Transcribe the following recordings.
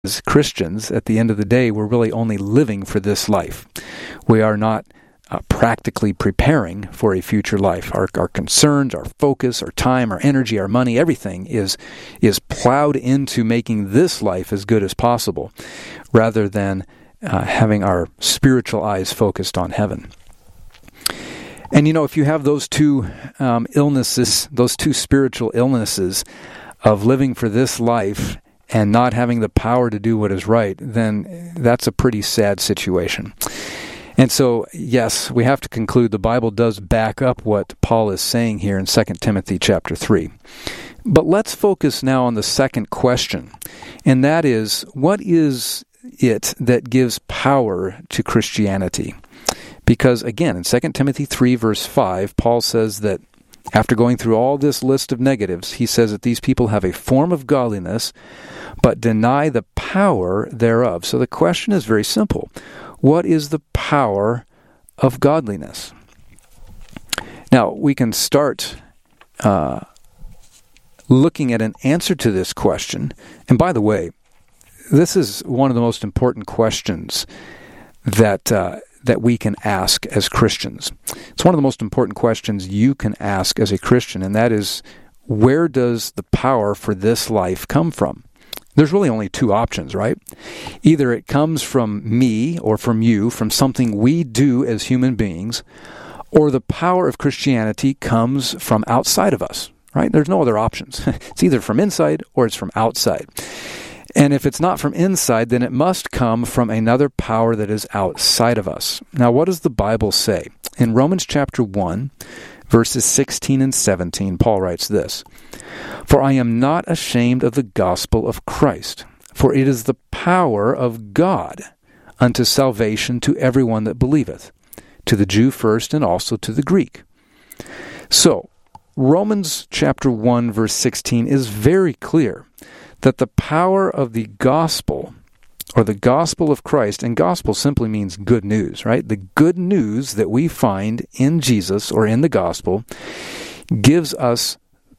As Christians, at the end of the day, we're really only living for this life. We are not practically preparing for a future life. Our concerns, our focus, our time, our energy, our money, everything is plowed into making this life as good as possible, rather than having our spiritual eyes focused on heaven. And if you have those two illnesses, those two spiritual illnesses of living for this life and not having the power to do what is right, then that's a pretty sad situation. And so, yes, we have to conclude the Bible does back up what Paul is saying here in 2 Timothy chapter 3. But let's focus now on the second question, and that is, what is it that gives power to Christianity? Because, again, in 2 Timothy 3, verse 5, Paul says that after going through all this list of negatives, he says that these people have a form of godliness, but deny the power thereof. So the question is very simple. What is the power of godliness? Now, we can start looking at an answer to this question. And by the way, this is one of the most important questions that we can ask as Christians. It's one of the most important questions you can ask as a Christian, and that is, where does the power for this life come from? There's really only two options, right? Either it comes from me or from you, from something we do as human beings, or the power of Christianity comes from outside of us, right? There's no other options. It's either from inside or it's from outside. And if it's not from inside, then it must come from another power that is outside of us. Now, what does the Bible say? In Romans chapter 1, verses 16 and 17, Paul writes this, "For I am not ashamed of the gospel of Christ, for it is the power of God unto salvation to everyone that believeth, to the Jew first and also to the Greek." So, Romans chapter 1, verse 16 is very clear that the power of the gospel, or the gospel of Christ, and gospel simply means good news, right? The good news that we find in Jesus, or in the gospel, gives us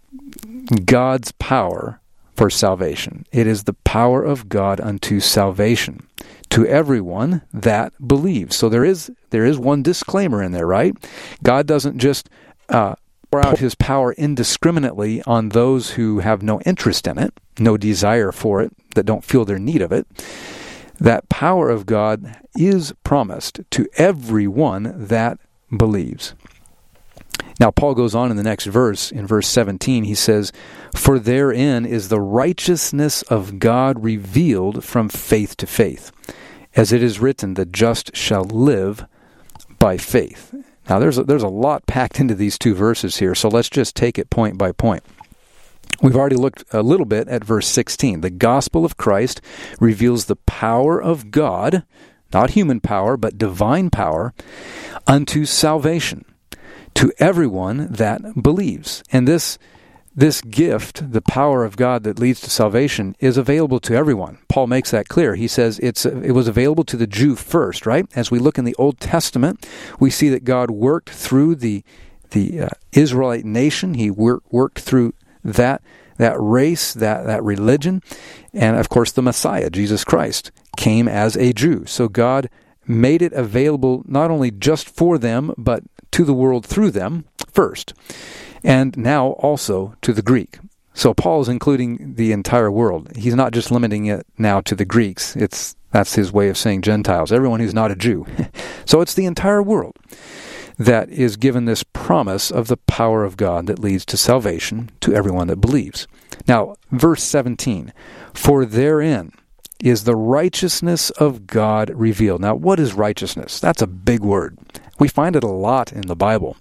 God's power for salvation. It is the power of God unto salvation to everyone that believes. So there is one disclaimer in there, right? God doesn't just pour out his power indiscriminately on those who have no interest in it, no desire for it, that don't feel their need of it. That power of God is promised to everyone that believes. Now, Paul goes on in the next verse, in verse 17, he says, "For therein is the righteousness of God revealed from faith to faith. As it is written, the just shall live by faith." Now, there's a lot packed into these two verses here, so let's just take it point by point. We've already looked a little bit at verse 16. The gospel of Christ reveals the power of God, not human power, but divine power, unto salvation, to everyone that believes. And this gift, the power of God that leads to salvation, is available to everyone. Paul makes that clear. He says it was available to the Jew first, right? As we look in the Old Testament, we see that God worked through the Israelite nation. He worked through that race, that religion, and of course the Messiah, Jesus Christ, came as a Jew. So God made it available not only just for them, but to the world through them first, and now also to the Greek. So Paul is including the entire world. He's not just limiting it now to the Greeks. That's his way of saying Gentiles, everyone who's not a Jew. So it's the entire world that is given this promise of the power of God that leads to salvation to everyone that believes. Now, verse 17, "For therein is the righteousness of God revealed." Now, what is righteousness? That's a big word. We find it a lot in the Bible.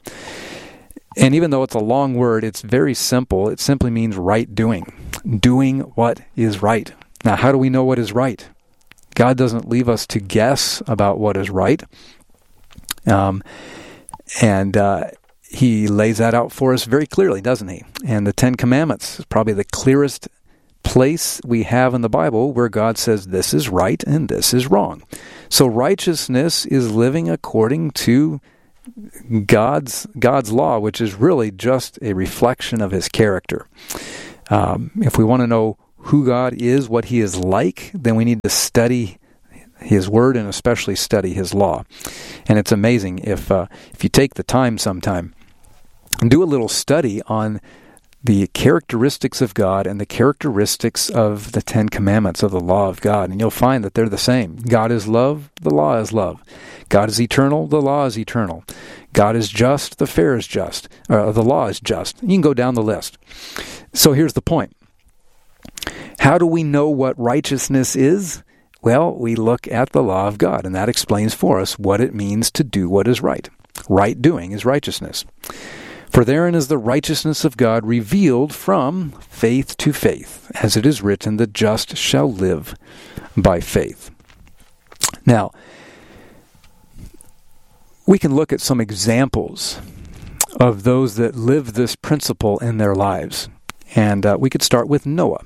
And even though it's a long word, it's very simple. It simply means right doing. Doing what is right. Now, how do we know what is right? God doesn't leave us to guess about what is right. He lays that out for us very clearly, doesn't he? And the Ten Commandments is probably the clearest place we have in the Bible where God says this is right and this is wrong. So righteousness is living according to God's law, which is really just a reflection of his character. If we want to know who God is, what He is like, then we need to study His Word and especially study His law. And it's amazing if you take the time sometime and do a little study on the characteristics of God and the characteristics of the Ten Commandments of the law of God, and you'll find that they're the same. God is love, the law is love. God is eternal, the law is eternal. God is just, the fair is just. The law is just. You can go down the list. So here's the point. How do we know what righteousness is? Well, we look at the law of God, and that explains for us what it means to do what is right. Right doing is righteousness. For therein is the righteousness of God revealed from faith to faith, as it is written, the just shall live by faith. Now, we can look at some examples of those that live this principle in their lives. And we could start with Noah.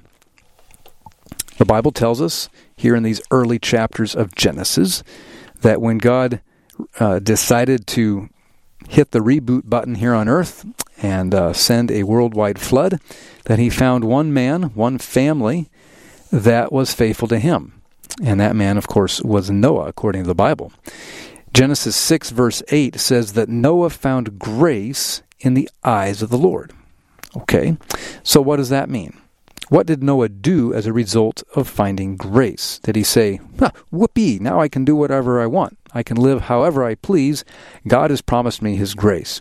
The Bible tells us here in these early chapters of Genesis that when God decided to hit the reboot button here on earth and send a worldwide flood, that He found one man, one family that was faithful to Him. And that man, of course, was Noah, according to the Bible. Genesis 6 verse 8 says that Noah found grace in the eyes of the Lord. Okay, so what does that mean? What did Noah do as a result of finding grace? Did he say, whoopee, now I can do whatever I want. I can live however I please. God has promised me His grace.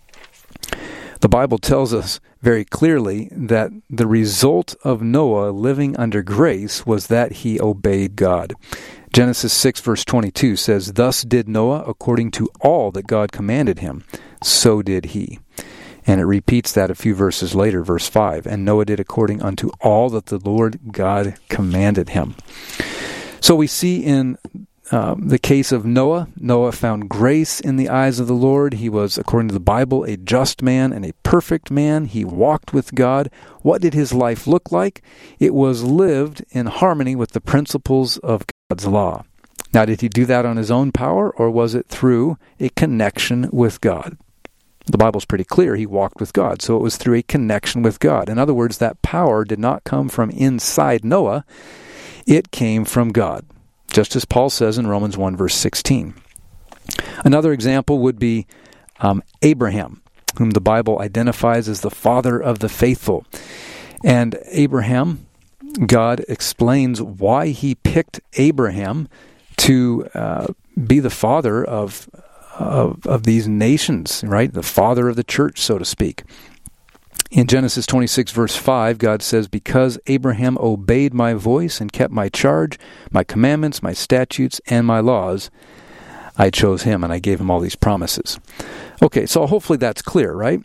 The Bible tells us very clearly that the result of Noah living under grace was that he obeyed God. Genesis 6 verse 22 says, thus did Noah according to all that God commanded him, so did he. And it repeats that a few verses later, verse 5. And Noah did according unto all that the Lord God commanded him. So we see in the case of Noah, Noah found grace in the eyes of the Lord. He was, according to the Bible, a just man and a perfect man. He walked with God. What did his life look like? It was lived in harmony with the principles of God's law. Now, did he do that on his own power, or was it through a connection with God? The Bible's pretty clear. He walked with God, so it was through a connection with God. In other words, that power did not come from inside Noah. It came from God, just as Paul says in Romans 1, verse 16. Another example would be Abraham, whom the Bible identifies as the father of the faithful. And Abraham, God explains why He picked Abraham to be the father of these nations, right? The father of the church, so to speak. In Genesis 26, verse 5, God says, because Abraham obeyed my voice and kept my charge, my commandments, my statutes, and my laws, I chose him and I gave him all these promises. Okay, so hopefully that's clear, right?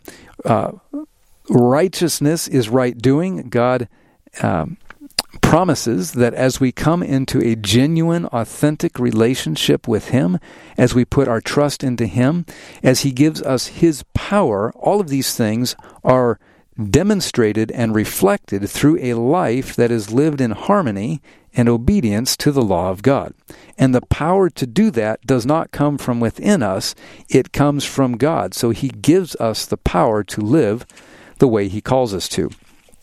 Righteousness is right doing. God promises that as we come into a genuine, authentic relationship with Him, as we put our trust into Him, as He gives us His power, all of these things are demonstrated and reflected through a life that is lived in harmony and obedience to the law of God. And the power to do that does not come from within us, it comes from God. So He gives us the power to live the way He calls us to.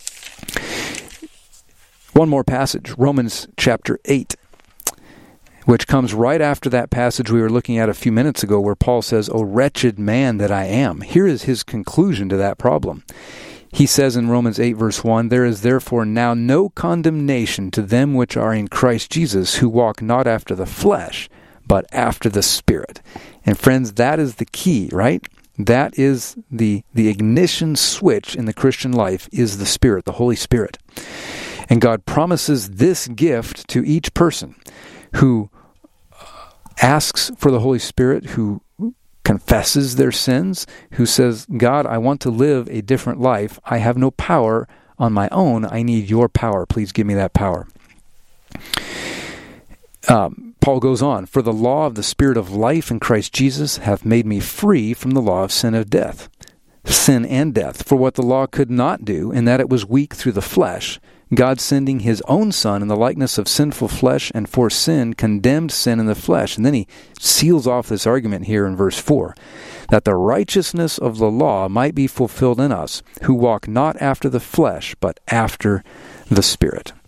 One more passage, Romans chapter 8, which comes right after that passage we were looking at a few minutes ago where Paul says, O wretched man that I am. Here is his conclusion to that problem. He says in Romans 8 verse 1, there is therefore now no condemnation to them which are in Christ Jesus, who walk not after the flesh, but after the Spirit. And friends, that is the key, right? That is the ignition switch in the Christian life, is the Spirit, the Holy Spirit. And God promises this gift to each person who asks for the Holy Spirit, who confesses their sins, who says, God, I want to live a different life. I have no power on my own. I need your power. Please give me that power. Paul goes on, for the law of the Spirit of life in Christ Jesus hath made me free from the law of sin and death. For what the law could not do, in that it was weak through the flesh, God sending His own Son in the likeness of sinful flesh, and for sin condemned sin in the flesh. And then he seals off this argument here in verse 4, that the righteousness of the law might be fulfilled in us, who walk not after the flesh, but after the Spirit.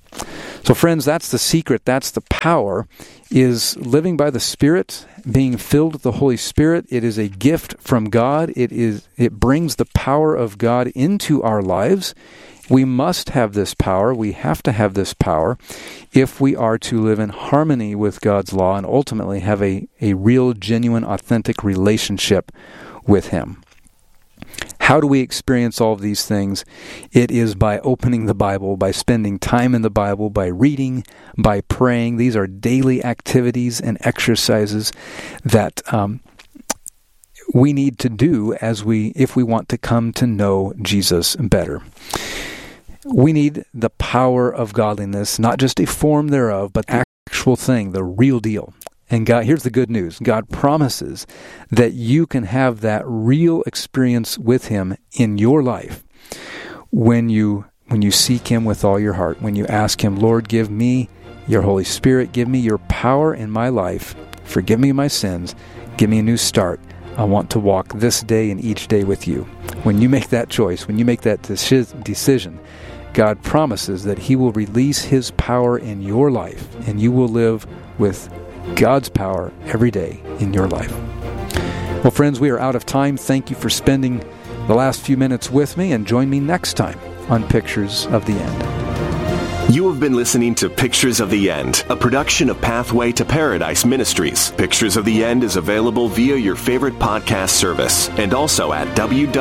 So friends, that's the secret, that's the power, is living by the Spirit, being filled with the Holy Spirit. It is a gift from God. It brings the power of God into our lives. We must have this power. We have to have this power if we are to live in harmony with God's law and ultimately have a real, genuine, authentic relationship with Him. How do we experience all of these things? It is by opening the Bible, by spending time in the Bible, by reading, by praying. These are daily activities and exercises that we need to do if we want to come to know Jesus better. We need the power of godliness, not just a form thereof, but the actual thing, the real deal. And God, here's the good news. God promises that you can have that real experience with Him in your life when you seek Him with all your heart, when you ask Him, Lord, give me your Holy Spirit, give me your power in my life, forgive me my sins, give me a new start. I want to walk this day and each day with you. When you make that choice, when you make that decision, God promises that He will release His power in your life, and you will live with God's power every day in your life. Well, friends, we are out of time. Thank you for spending the last few minutes with me, and join me next time on Pictures of the End. You have been listening to Pictures of the End, a production of Pathway to Paradise Ministries. Pictures of the End is available via your favorite podcast service and also at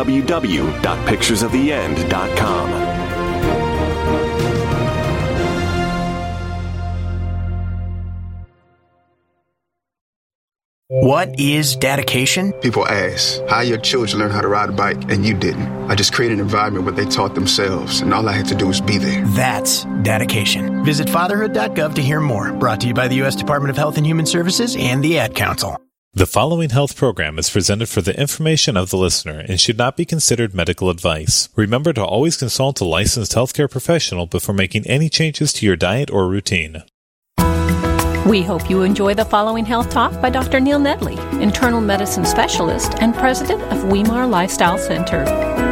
www.picturesoftheend.com. What is dedication? People ask, how your children learn how to ride a bike and you didn't? I just created an environment where they taught themselves, and all I had to do was be there. That's dedication. Visit fatherhood.gov to hear more. Brought to you by the U.S. Department of Health and Human Services and the Ad Council. The following health program is presented for the information of the listener and should not be considered medical advice. Remember to always consult a licensed healthcare professional before making any changes to your diet or routine. We hope you enjoy the following health talk by Dr. Neil Nedley, internal medicine specialist and president of Weimar Lifestyle Center.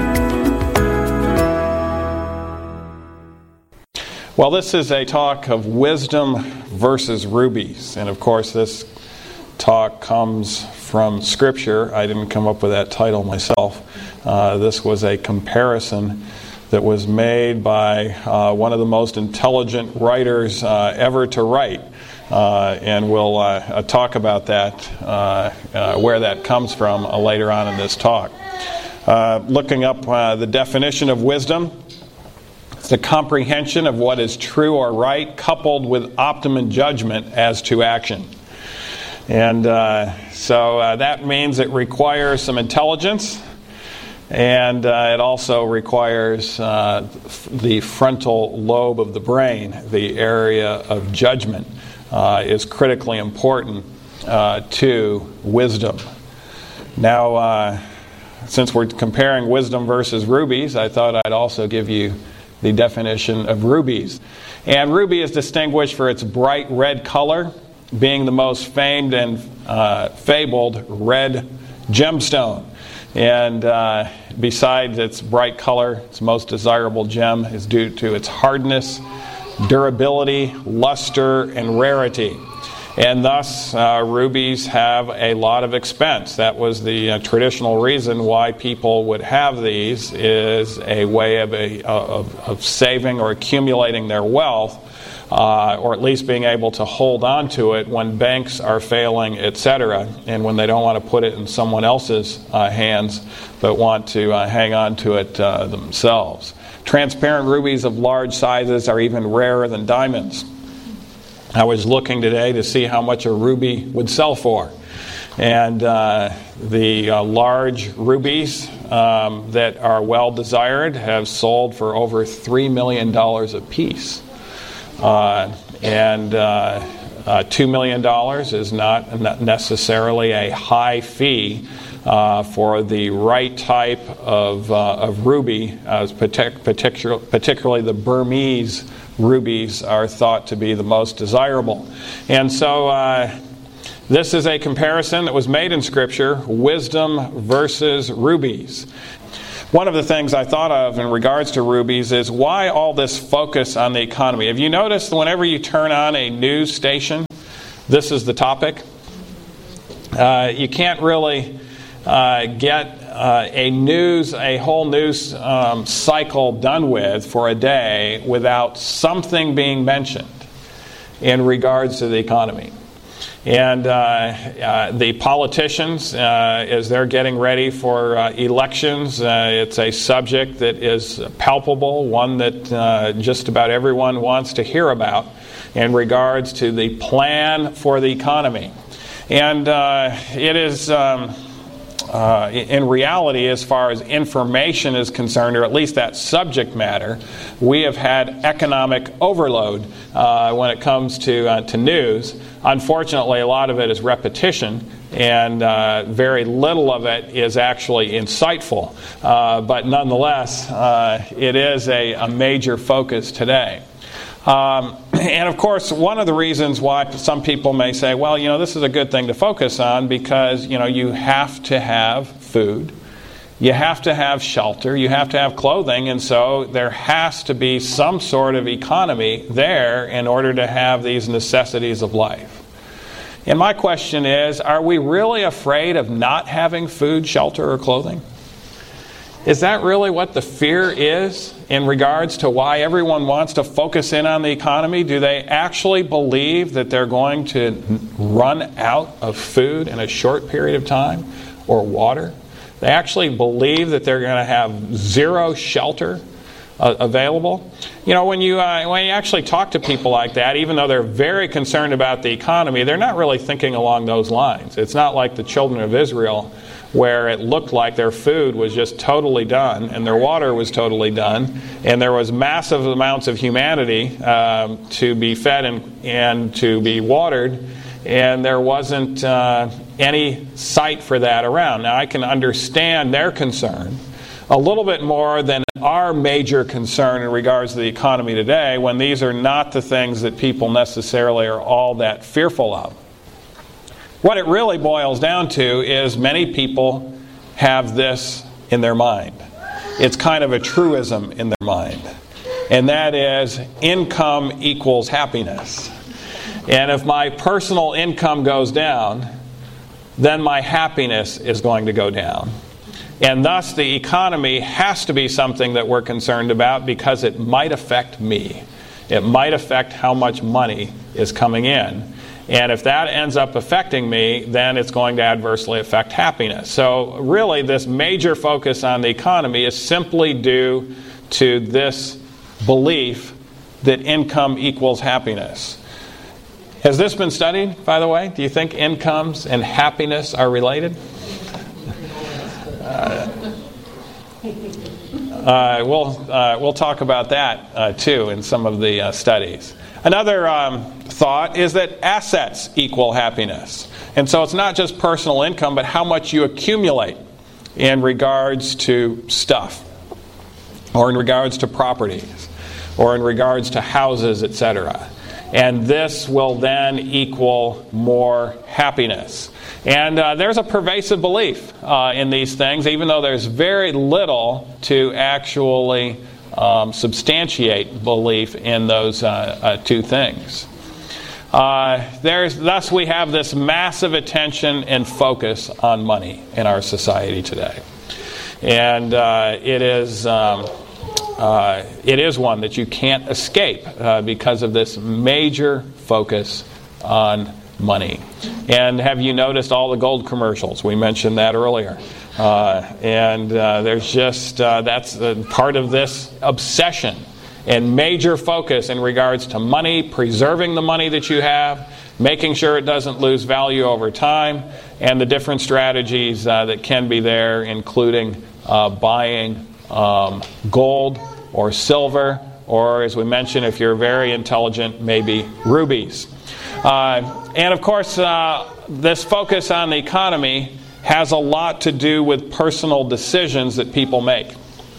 Well, this is a talk of wisdom versus rubies. And of course, this talk comes from Scripture. I didn't come up with that title myself. This was a comparison that was made by one of the most intelligent writers ever to write. And we'll talk about that, where that comes from later on in this talk. Looking up the definition of wisdom, it's the comprehension of what is true or right, coupled with optimum judgment as to action. And so that means it requires some intelligence, and it also requires the frontal lobe of the brain, the area of judgment. Is critically important to wisdom. Now, since we're comparing wisdom versus rubies, I thought I'd also give you the definition of rubies. And ruby is distinguished for its bright red color, being the most famed and fabled red gemstone. And besides its bright color, its most desirable gem is due to its hardness, durability, luster, and rarity. And thus, rubies have a lot of expense. That was the traditional reason why people would have these, is a way of saving or accumulating their wealth, or at least being able to hold on to it when banks are failing, etc., and when they don't want to put it in someone else's hands, but want to hang on to it themselves. Transparent rubies of large sizes are even rarer than diamonds. I was looking today to see how much a ruby would sell for. And the large rubies that are well desired have sold for over $3 million a piece. And $2 million is not necessarily a high fee for the right type of ruby, particularly the Burmese rubies are thought to be the most desirable. And so this is a comparison that was made in Scripture, wisdom versus rubies. One of the things I thought of in regards to rubies is why all this focus on the economy? Have you noticed whenever you turn on a news station, this is the topic? You can't really get a whole news cycle done with for a day without something being mentioned in regards to the economy. And the politicians, as they're getting ready for elections, it's a subject that is palpable, one that just about everyone wants to hear about in regards to the plan for the economy. And it is, in reality, as far as information is concerned, or at least that subject matter, we have had economic overload when it comes to news. Unfortunately, a lot of it is repetition, and very little of it is actually insightful. But nonetheless, it is a major focus today. And of course, one of the reasons why some people may say, well, this is a good thing to focus on because, you have to have food, you have to have shelter, you have to have clothing, and so there has to be some sort of economy there in order to have these necessities of life. And my question is, are we really afraid of not having food, shelter, or clothing? Is that really what the fear is in regards to why everyone wants to focus in on the economy? Do they actually believe that they're going to run out of food in a short period of time or water? They actually believe that they're going to have zero shelter available? When you actually talk to people like that, even though they're very concerned about the economy, they're not really thinking along those lines. It's not like the children of Israel, where it looked like their food was just totally done and their water was totally done, and there was massive amounts of humanity to be fed and to be watered, and there wasn't any sight for that around. Now, I can understand their concern a little bit more than our major concern in regards to the economy today, when these are not the things that people necessarily are all that fearful of. What it really boils down to is many people have this in their mind. It's kind of a truism in their mind. And that is, income equals happiness. And if my personal income goes down, then my happiness is going to go down. And thus the economy has to be something that we're concerned about because it might affect me. It might affect how much money is coming in. And if that ends up affecting me, then it's going to adversely affect happiness. So really, this major focus on the economy is simply due to this belief that income equals happiness. Has this been studied, by the way? Do you think incomes and happiness are related? We'll talk about that too in some of the studies. Another thought is that assets equal happiness. And so it's not just personal income, but how much you accumulate in regards to stuff, or in regards to properties, or in regards to houses, etc. And this will then equal more happiness. And there's a pervasive belief in these things, even though there's very little to actually substantiate belief in those two things. Thus we have this massive attention and focus on money in our society today. And it is one that you can't escape because of this major focus on money. And have you noticed all the gold commercials? We mentioned that earlier. And there's just, that's part of this obsession and major focus in regards to money, preserving the money that you have, making sure it doesn't lose value over time, and the different strategies that can be there, including buying gold or silver, or as we mentioned, if you're very intelligent, maybe rubies. And of course, this focus on the economy has a lot to do with personal decisions that people make.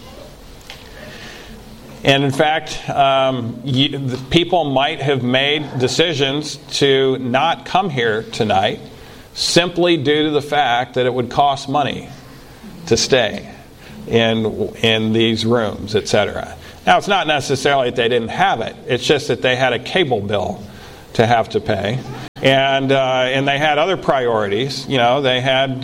And in fact, people might have made decisions to not come here tonight simply due to the fact that it would cost money to stay. in these rooms, etc. Now, it's not necessarily that they didn't have it. It's just that they had a cable bill to have to pay, and they had other priorities. They had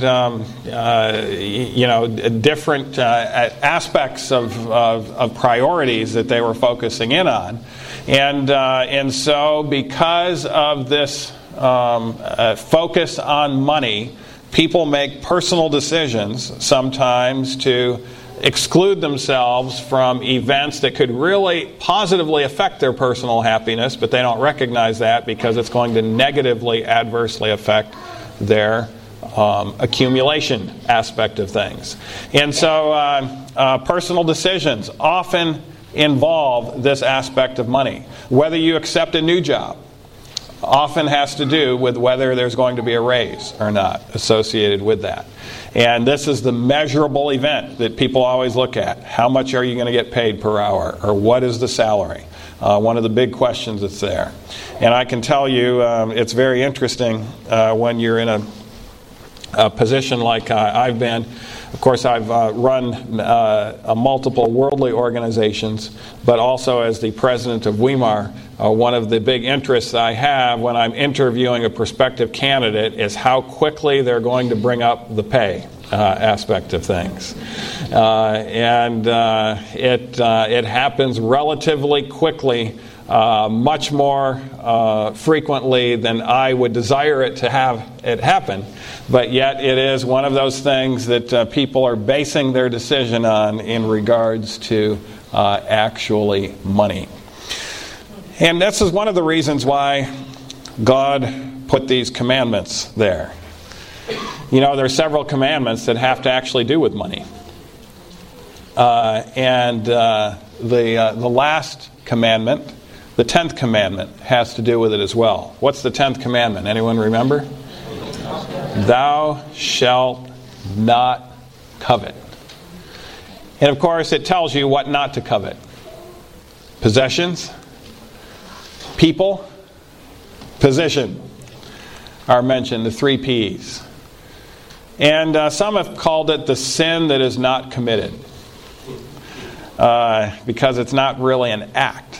different aspects of priorities that they were focusing in on, and so because of this focus on money, people make personal decisions sometimes to exclude themselves from events that could really positively affect their personal happiness, but they don't recognize that because it's going to negatively, adversely affect their accumulation aspect of things. And so personal decisions often involve this aspect of money. Whether you accept a new job often has to do with whether there's going to be a raise or not associated with that. And this is the measurable event that people always look at. How much are you going to get paid per hour? Or what is the salary? One of the big questions that's there. And I can tell you it's very interesting when you're in a position like I've been. Of course, I've run multiple worldly organizations, but also as the president of Weimar, one of the big interests I have when I'm interviewing a prospective candidate is how quickly they're going to bring up the pay aspect of things. It happens relatively quickly, much more frequently than I would desire it to have it happen. But yet it is one of those things that people are basing their decision on in regards to actually money. And this is one of the reasons why God put these commandments there. There are several commandments that have to actually do with money. The last commandment, the 10th commandment, has to do with it as well. What's the 10th commandment? Anyone remember? Thou shalt not covet. And of course, it tells you what not to covet. Possessions, people, position are mentioned, the 3 P's. And some have called it the sin that is not committed. Because it's not really an act.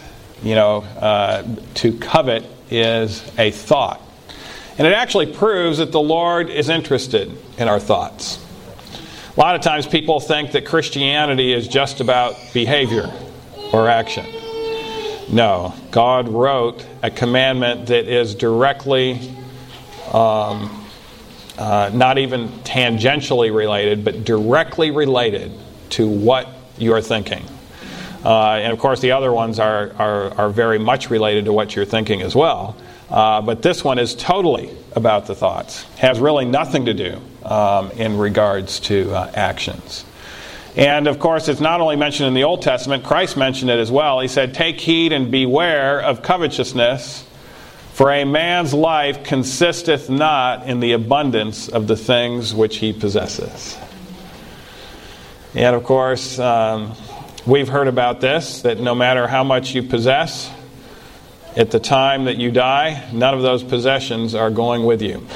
To covet is a thought. And it actually proves that the Lord is interested in our thoughts. A lot of times people think that Christianity is just about behavior or action. No, God wrote a commandment that is directly, not even tangentially related, but directly related to what you are thinking. And of course the other ones are very much related to what you're thinking as well. But this one is totally about the thoughts. Has really nothing to do in regards to actions. And of course it's not only mentioned in the Old Testament, Christ mentioned it as well. He said, "Take heed and beware of covetousness, for a man's life consisteth not in the abundance of the things which he possesses." And of course, we've heard about this, that no matter how much you possess, at the time that you die, none of those possessions are going with you.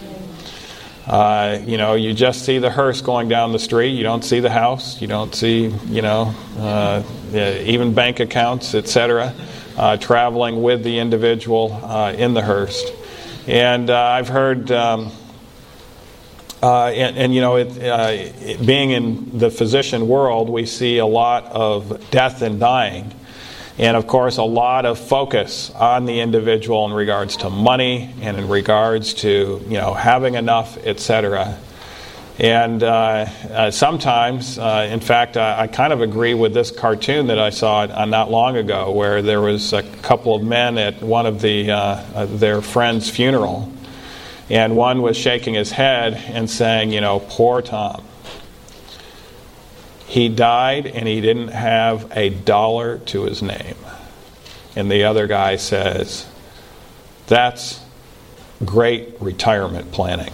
You just see the hearse going down the street. You don't see the house. You don't see, even bank accounts, etc., traveling with the individual in the hearse. And I've heard, being in the physician world, we see a lot of death and dying. And of course, a lot of focus on the individual in regards to money and in regards to, having enough, etc. And sometimes, in fact, I kind of agree with this cartoon that I saw not long ago, where there was a couple of men at one of their friend's funeral, and one was shaking his head and saying, "Poor Tom. He died and he didn't have $1 to his name." And the other guy says, "That's great retirement planning."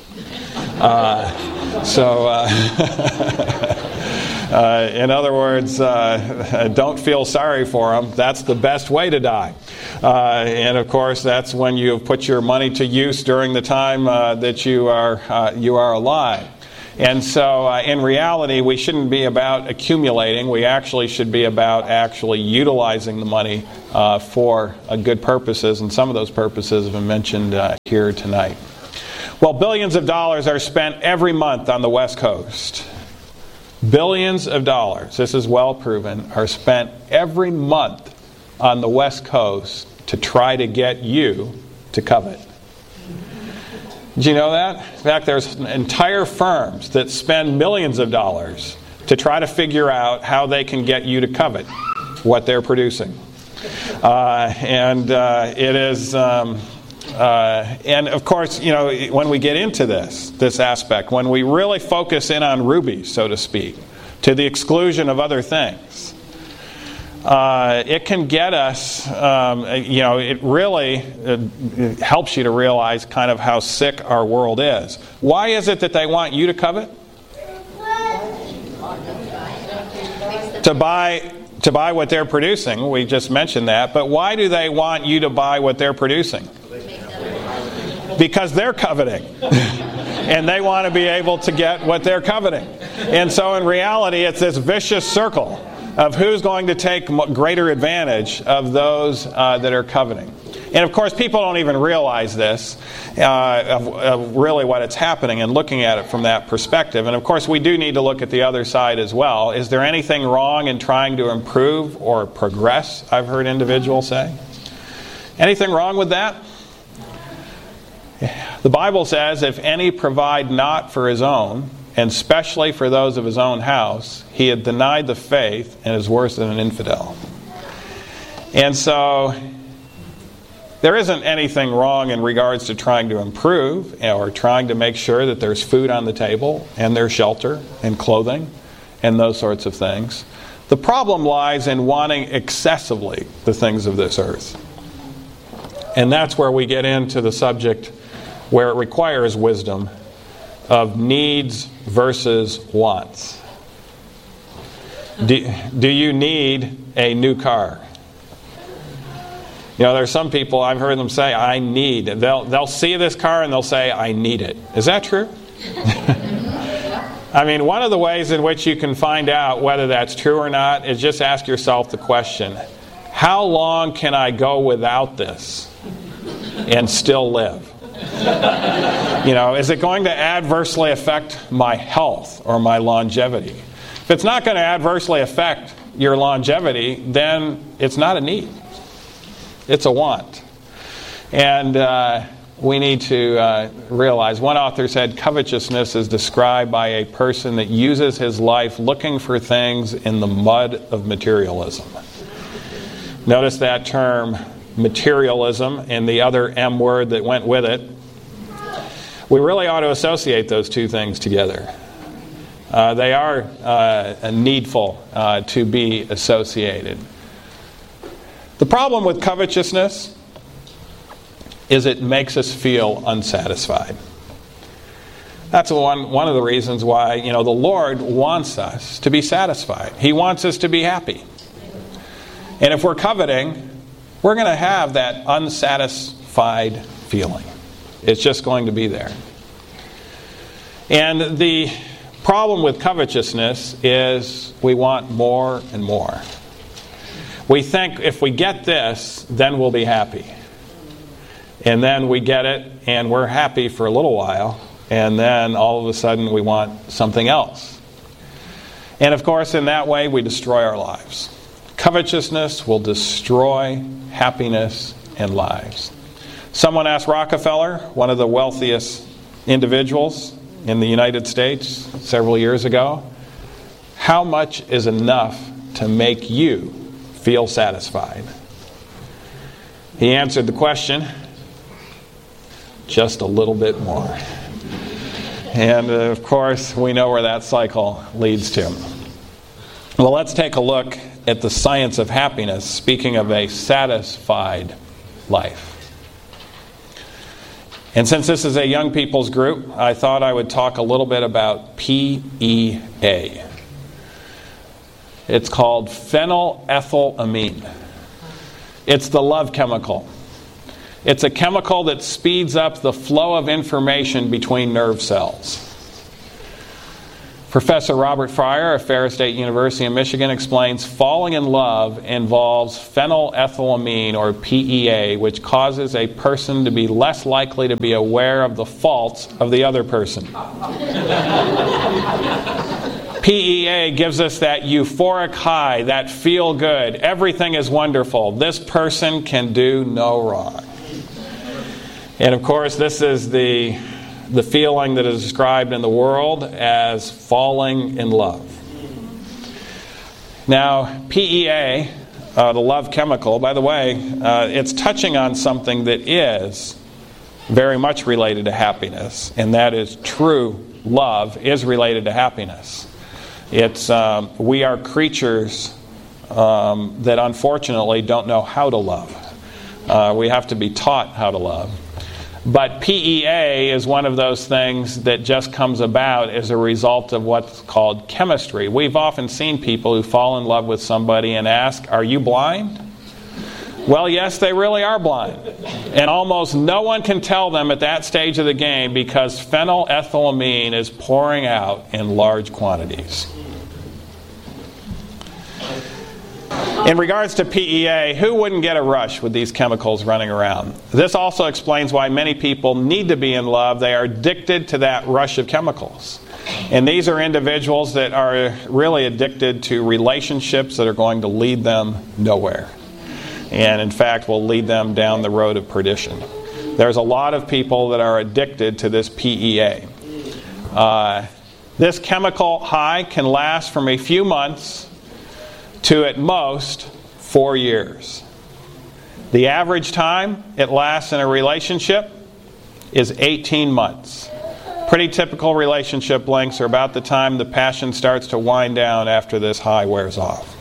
In other words, don't feel sorry for him. That's the best way to die. And of course, that's when you have put your money to use during the time that you are alive. And so in reality, we shouldn't be about accumulating. We actually should be about actually utilizing the money for good purposes, and some of those purposes have been mentioned here tonight. Well, billions of dollars are spent every month on the West Coast. Billions of dollars, this is well proven, are spent every month on the West Coast to try to get you to covet. Did you know that? In fact, there's entire firms that spend millions of dollars to try to figure out how they can get you to covet what they're producing. It is... and of course, you know, when we get into this aspect, when we really focus in on rubies, so to speak, to the exclusion of other things, it can get us, it really helps you to realize kind of how sick our world is. Why is it that they want you to covet? To buy what they're producing. We just mentioned that. But why do they want you to buy what they're producing? Because they're coveting. And they want to be able to get what they're coveting. And so in reality, it's this vicious circle of who's going to take greater advantage of those that are coveting. And of course, people don't even realize this, of really what it's happening, and looking at it from that perspective. And of course, we do need to look at the other side as well. Is there anything wrong in trying to improve or progress, I've heard individuals say? Anything wrong with that? The Bible says, if any provide not for his own, and especially for those of his own house, he had denied the faith and is worse than an infidel. And so, there isn't anything wrong in regards to trying to improve or trying to make sure that there's food on the table and there's shelter and clothing and those sorts of things. The problem lies in wanting excessively the things of this earth. And that's where we get into the subject where it requires wisdom of needs versus wants. Do you need a new car? You know, there's some people, I've heard them say, I need. They'll see this car and they'll say, I need it. Is that true? I mean, one of the ways in which you can find out whether that's true or not is just ask yourself the question, how long can I go without this and still live? You know, is it going to adversely affect my health or my longevity? If it's not going to adversely affect your longevity, then it's not a need. It's a want. And we need to realize, one author said, covetousness is described by a person that uses his life looking for things in the mud of materialism. Notice that term, materialism, and the other M word that went with it. We really ought to associate those two things together. They are needful to be associated. The problem with covetousness is it makes us feel unsatisfied. That's one of the reasons why, you know, the Lord wants us to be satisfied. He wants us to be happy. And if we're coveting, we're going to have that unsatisfied feeling. It's just going to be there. And the problem with covetousness is we want more and more. We think if we get this, then we'll be happy. And then we get it, and we're happy for a little while, and then all of a sudden we want something else. And of course, in that way, we destroy our lives. Covetousness will destroy happiness and lives. Someone asked Rockefeller, one of the wealthiest individuals in the United States several years ago, how much is enough to make you feel satisfied? He answered the question, just a little bit more. And of course, we know where that cycle leads to. Well, let's take a look at the science of happiness, speaking of a satisfied life. And since this is a young people's group, I thought I would talk a little bit about PEA. It's called phenylethylamine. It's the love chemical. It's a chemical that speeds up the flow of information between nerve cells. Professor Robert Fryer of Ferris State University in Michigan explains falling in love involves phenylethylamine, or PEA, which causes a person to be less likely to be aware of the faults of the other person. PEA gives us that euphoric high, that feel good. Everything is wonderful. This person can do no wrong. And of course, this is the feeling that is described in the world as falling in love. Now, PEA, the love chemical, by the way, it's touching on something that is very much related to happiness, and that is true love is related to happiness. It's we are creatures that unfortunately don't know how to love. We have to be taught how to love. But PEA is one of those things that just comes about as a result of what's called chemistry. We've often seen people who fall in love with somebody and ask, "Are you blind?" Well, yes, they really are blind. And almost no one can tell them at that stage of the game because phenylethylamine is pouring out in large quantities. In regards to PEA, who wouldn't get a rush with these chemicals running around? This also explains why many people need to be in love. They are addicted to that rush of chemicals. And these are individuals that are really addicted to relationships that are going to lead them nowhere. And in fact, will lead them down the road of perdition. There's a lot of people that are addicted to this PEA. This chemical high can last from a few months to at most 4 years. The average time it lasts in a relationship is 18 months. Pretty typical relationship lengths are about the time the passion starts to wind down after this high wears off.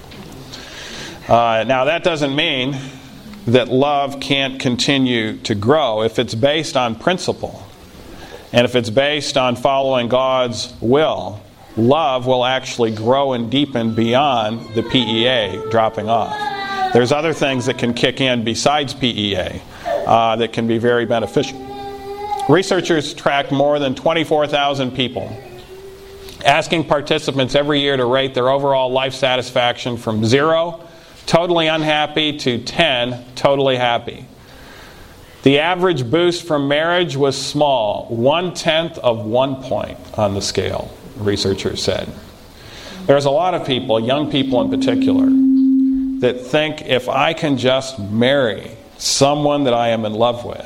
Now that doesn't mean that love can't continue to grow if it's based on principle. And if it's based on following God's will, love will actually grow and deepen beyond the PEA dropping off. There's other things that can kick in besides PEA that can be very beneficial. Researchers tracked more than 24,000 people, asking participants every year to rate their overall life satisfaction from 0, totally unhappy, to 10, totally happy. The average boost from marriage was small, 1/10 of 1 point on the scale, researchers said. There's a lot of people, young people in particular, that think if I can just marry someone that I am in love with,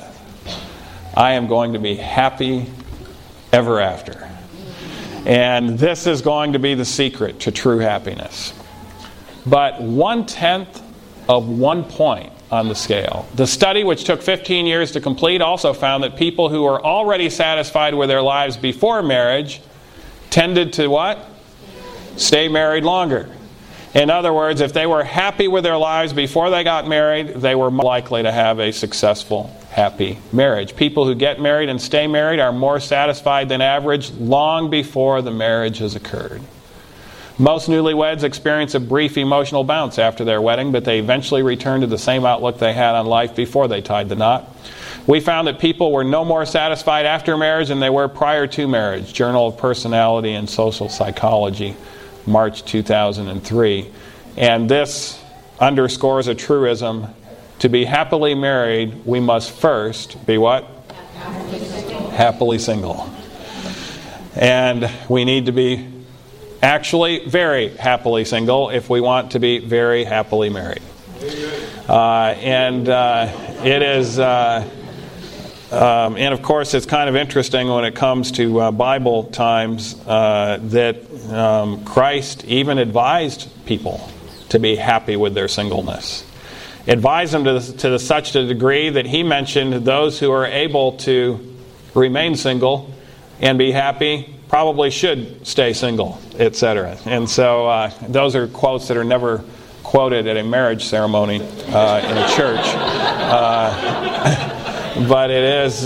I am going to be happy ever after. And this is going to be the secret to true happiness. But 1/10 of 1 point on the scale. The study, which took 15 years to complete, also found that people who were already satisfied with their lives before marriage tended to what? Stay married longer. In other words, if they were happy with their lives before they got married, they were more likely to have a successful, happy marriage. People who get married and stay married are more satisfied than average long before the marriage has occurred. Most newlyweds experience a brief emotional bounce after their wedding, but they eventually return to the same outlook they had on life before they tied the knot. We found that people were no more satisfied after marriage than they were prior to marriage. Journal of Personality and Social Psychology, March 2003. And this underscores a truism. To be happily married, we must first be what? Happily single. And we need to be actually very happily single if we want to be very happily married. It is... and of course, it's kind of interesting when it comes to Bible times that Christ even advised people to be happy with their singleness. Advised them to such a degree that he mentioned those who are able to remain single and be happy probably should stay single, etc. And so those are quotes that are never quoted at a marriage ceremony in a church. But it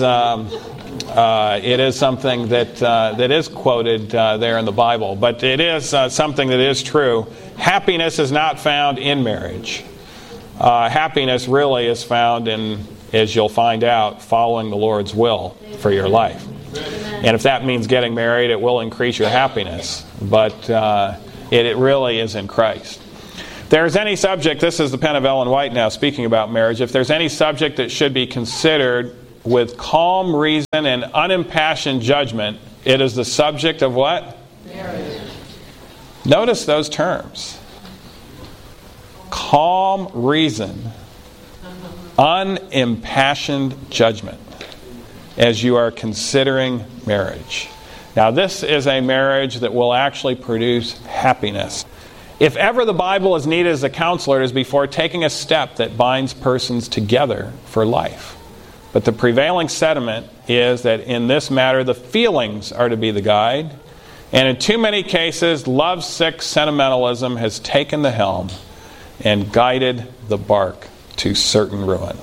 is something that is quoted there in the Bible. But it is something that is true. Happiness is not found in marriage. Happiness really is found in, as you'll find out, following the Lord's will for your life. And if that means getting married, it will increase your happiness. but it really is in Christ. If there's any subject, this is the pen of Ellen White now speaking about marriage, if there's any subject that should be considered with calm reason and unimpassioned judgment, it is the subject of what? Marriage. Notice those terms. Calm reason, unimpassioned judgment, as you are considering marriage. Now, this is a marriage that will actually produce happiness. If ever the Bible is needed as a counselor, it is before taking a step that binds persons together for life. But the prevailing sentiment is that in this matter, the feelings are to be the guide. And in too many cases, love-sick sentimentalism has taken the helm and guided the bark to certain ruin.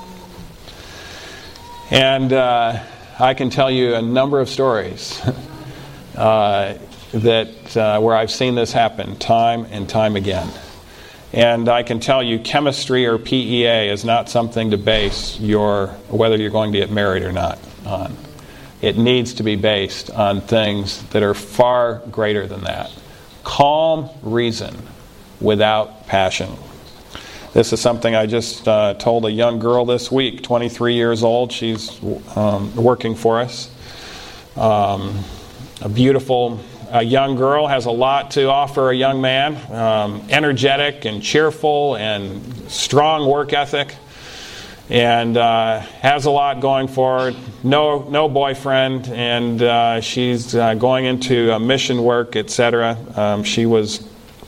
And I can tell you a number of stories where I've seen this happen time and time again. And I can tell you chemistry or PEA is not something to base whether you're going to get married or not on. It needs to be based on things that are far greater than that. Calm reason without passion. This is something I just told a young girl this week, 23 years old. She's working for us. A beautiful young girl, has a lot to offer a young man. Energetic and cheerful and strong work ethic. And has a lot going for her. No boyfriend, and she's going into mission work, etc. She was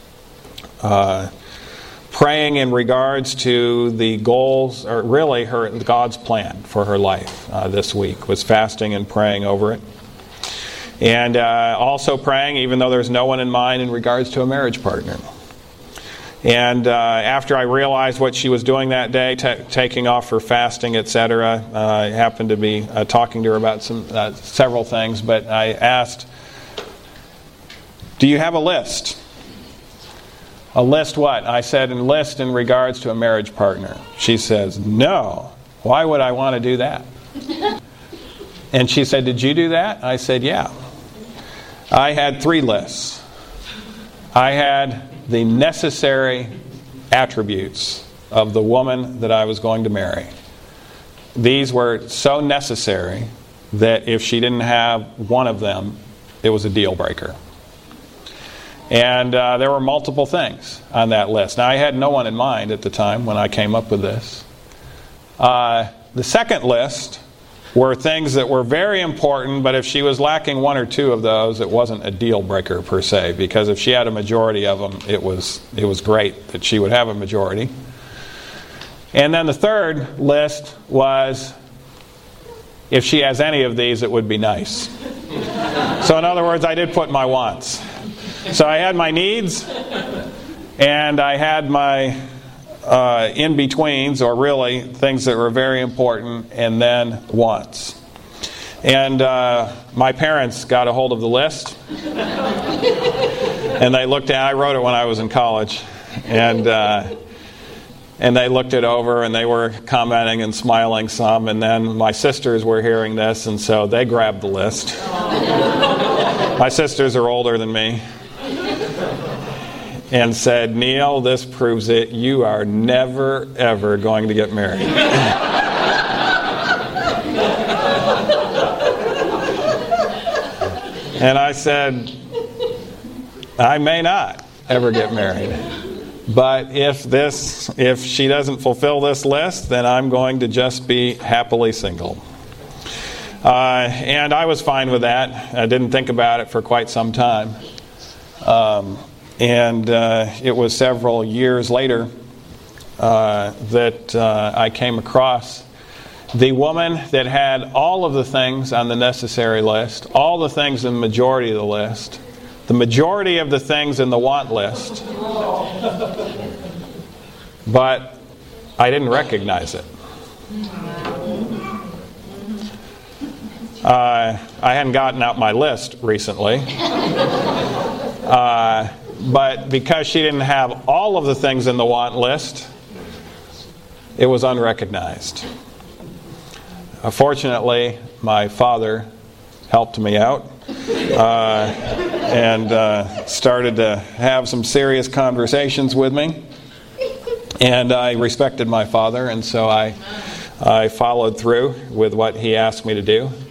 praying in regards to the goals, or really God's plan for her life this week, was fasting and praying over it. And also praying, even though there's no one in mind, in regards to a marriage partner. And after I realized what she was doing that day, taking off her fasting, etc., I happened to be talking to her about several things, but I asked, do you have a list? A list what? I said, a list in regards to a marriage partner. She says, no. Why would I want to do that? And she said, did you do that? I said, yeah. I had 3 lists. I had the necessary attributes of the woman that I was going to marry. These were so necessary that if she didn't have one of them, it was a deal breaker. And there were multiple things on that list. Now, I had no one in mind at the time when I came up with this. The second list were things that were very important, but if she was lacking 1 or 2 of those, it wasn't a deal breaker per se, because if she had a majority of them, it was great that she would have a majority. And then the third list was, if she has any of these, it would be nice. So in other words, I did put my wants. So I had my needs, and I had my in-betweens, or really things that were very important, and then wants. And my parents got a hold of the list, and they looked at it. I wrote it when I was in college, and they looked it over, and they were commenting and smiling some, and then my sisters were hearing this, and so they grabbed the list. My sisters are older than me. And said, Neil, this proves it. You are never, ever going to get married. And I said, I may not ever get married. But if she doesn't fulfill this list, then I'm going to just be happily single. And I was fine with that. I didn't think about it for quite some time. And it was several years later that I came across the woman that had all of the things on the necessary list, all the things in the majority of the list, the majority of the things in the want list, but I didn't recognize it. I hadn't gotten out my list recently. But because she didn't have all of the things in the want list, it was unrecognized. Fortunately, my father helped me out and started to have some serious conversations with me. And I respected my father, and so I followed through with what he asked me to do.